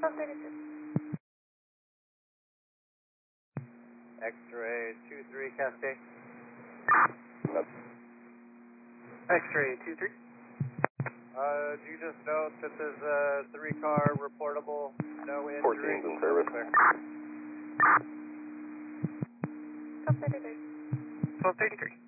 X-ray 23 Cascade. X-ray 23. Do you just note that there's a 3-car reportable, no injury? 14's in service. 1233.